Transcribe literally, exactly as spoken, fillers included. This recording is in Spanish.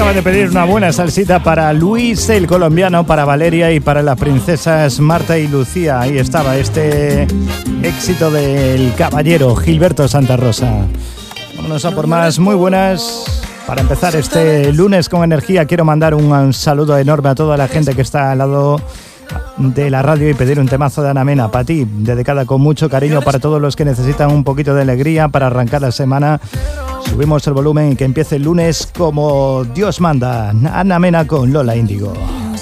acaba de pedir una buena salsita para Luis el colombiano, para Valeria y para las princesas Marta y Lucía. Ahí estaba este éxito del caballero Gilberto Santa Rosa. Vámonos a por más muy buenas. Para empezar este lunes con energía, quiero mandar un saludo enorme a toda la gente que está al lado de la radio y pedir un temazo de Ana Mena para ti, dedicada con mucho cariño para todos los que necesitan un poquito de alegría para arrancar la semana. Subimos el volumen y que empiece el lunes como Dios manda. Ana Mena con Lola Índigo.